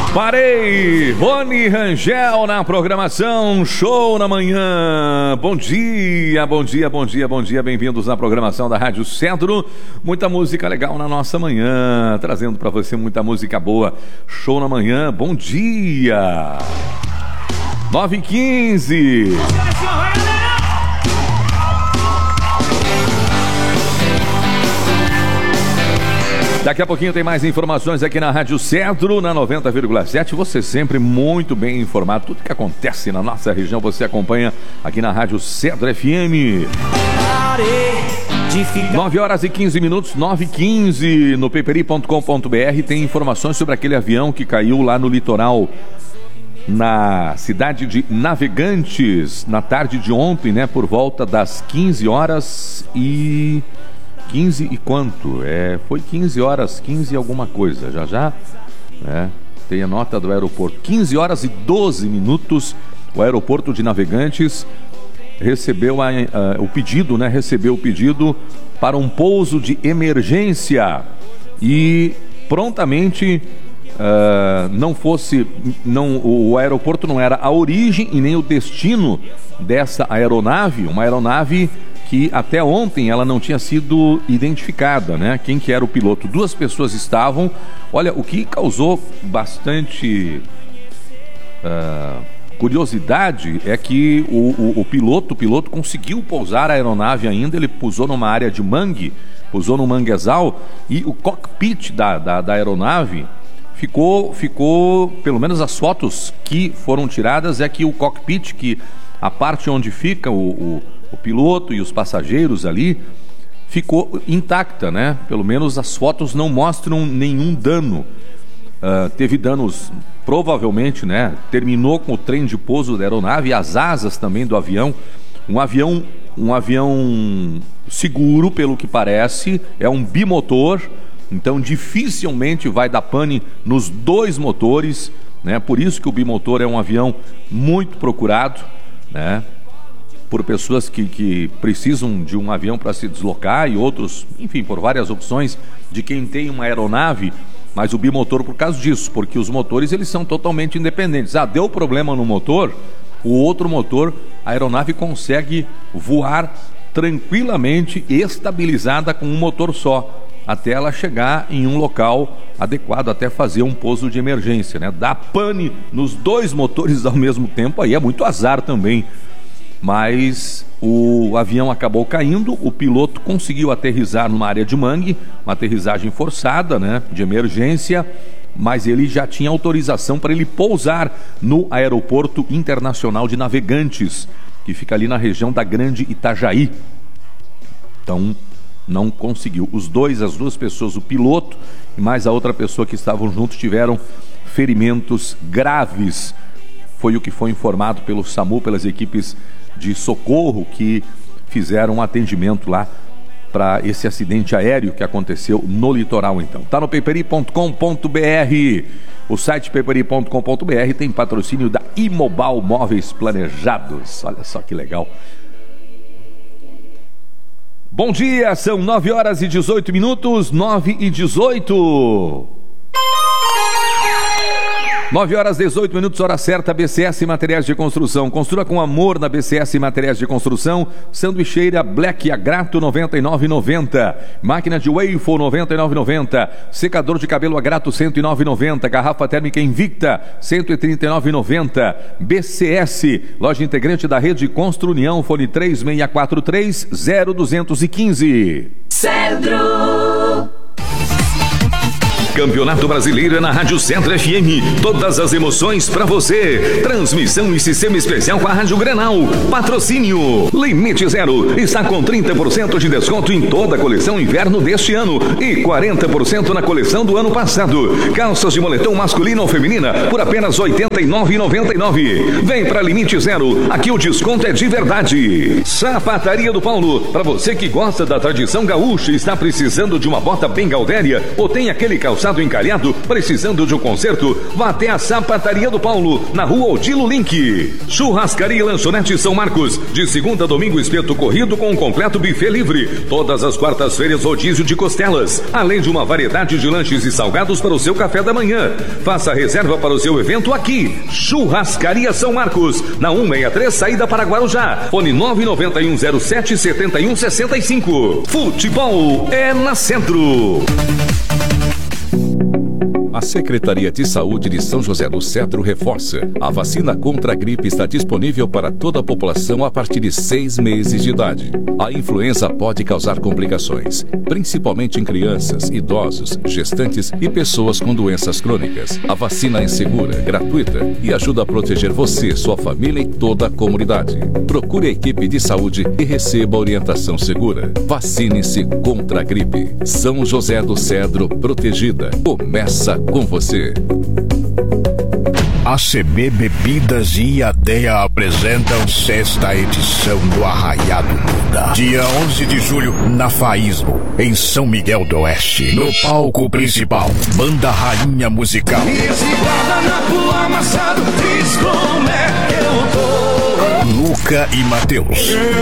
Parei! Rony Rangel na programação Show na Manhã. Bom dia, bom dia, bom dia, bom dia. Bem-vindos na programação da Rádio Cedro. Muita música legal na nossa manhã, trazendo pra você muita música boa. Show na Manhã, bom dia! 9h15. Daqui a pouquinho tem mais informações aqui na Rádio Cedro, na 90,7. Você sempre muito bem informado. Tudo que acontece na nossa região você acompanha aqui na Rádio Cedro FM. 9h15, 9h15. No peperi.com.br tem informações sobre aquele avião que caiu lá no litoral, na cidade de Navegantes, na tarde de ontem, né? Por volta das 15 horas e... 15 e quanto? Foi 15 horas, 15 e alguma coisa, já, né? Tem a nota do aeroporto, 15 horas e 12 minutos, o aeroporto de Navegantes recebeu o pedido, né? Recebeu o pedido para um pouso de emergência e prontamente o aeroporto não era a origem e nem o destino dessa aeronave, uma aeronave que até ontem ela não tinha sido identificada, né? Quem que era o piloto? Duas pessoas estavam. Olha, o que causou bastante curiosidade é que o piloto conseguiu pousar a aeronave ainda. Ele pousou numa área de mangue, pousou no manguezal, e o cockpit da aeronave ficou, pelo menos as fotos que foram tiradas, é que o cockpit, que a parte onde fica o piloto e os passageiros ali, ficou intacta, né? Pelo menos as fotos não mostram nenhum dano. Teve danos, provavelmente, né? Terminou com o trem de pouso da aeronave, as asas também do avião. Um avião seguro, pelo que parece, é um bimotor, então dificilmente vai dar pane nos dois motores, né? Por isso que o bimotor é um avião muito procurado, né? Por pessoas que precisam de um avião para se deslocar, e outros, enfim, por várias opções de quem tem uma aeronave, mas o bimotor por causa disso, porque os motores eles são totalmente independentes. Deu problema no motor, o outro motor, a aeronave consegue voar tranquilamente, estabilizada com um motor só, até ela chegar em um local adequado, até fazer um pouso de emergência, né? Dá pane nos dois motores ao mesmo tempo, aí é muito azar também. Mas o avião acabou caindo, o piloto conseguiu aterrissar numa área de mangue, uma aterrissagem forçada, né, de emergência, mas ele já tinha autorização para ele pousar no Aeroporto Internacional de Navegantes, que fica ali na região da Grande Itajaí. Então, não conseguiu. As duas pessoas, o piloto e mais a outra pessoa que estavam juntos, tiveram ferimentos graves. Foi o que foi informado pelo SAMU, pelas equipes de socorro que fizeram um atendimento lá para esse acidente aéreo que aconteceu no litoral. Então, tá no peperi.com.br. O site peperi.com.br tem patrocínio da Imobal Móveis Planejados. Olha só que legal. Bom dia, são 9h18, 9h18. 9h18, hora certa. BCS Materiais de Construção. Construa com amor na BCS Materiais de Construção. Sanduicheira Black Agrato, R$ 99,90. Máquina de waffle, R$ 99,90. Secador de cabelo Agrato, R$ 109,90. Garrafa térmica Invicta, R$ 139,90. BCS, loja integrante da rede Constru União. Fone 3643-0215. Cedro. Campeonato Brasileiro é na Rádio Cedro FM. Todas as emoções pra você. Transmissão e sistema especial com a Rádio Grenal. Patrocínio Limite Zero. Está com 30% de desconto em toda a coleção inverno deste ano e 40% na coleção do ano passado. Calças de moletom masculino ou feminina por apenas R$ 89,99. Vem pra Limite Zero. Aqui o desconto é de verdade. Sapataria do Paulo. Pra você que gosta da tradição gaúcha e está precisando de uma bota bem gaudéria ou tem aquele calçado calçado encalhado, precisando de um conserto? Vá até a Sapataria do Paulo, na rua Odilo Link. Churrascaria e Lanchonete São Marcos, de segunda a domingo espeto corrido com um completo buffet livre. Todas as quartas-feiras rodízio de costelas, além de uma variedade de lanches e salgados para o seu café da manhã. Faça reserva para o seu evento aqui. Churrascaria São Marcos, na 163, saída para Guarujá. Fone 991077165. Futebol é na Centro. A Secretaria de Saúde de São José do Cedro reforça: a vacina contra a gripe está disponível para toda a população a partir de 6 meses de idade. A influenza pode causar complicações, principalmente em crianças, idosos, gestantes e pessoas com doenças crônicas. A vacina é segura, gratuita e ajuda a proteger você, sua família e toda a comunidade. Procure a equipe de saúde e receba orientação segura. Vacine-se contra a gripe. São José do Cedro protegida. Começa com você. ACB Bebidas e IADEA apresentam 6ª edição do Arraiado Muda. Dia 11 de julho, na Faísmo, em São Miguel do Oeste. No palco principal, Banda Rainha Musical. E esse guardanapo amassado diz como é que eu tô. Luca e Matheus.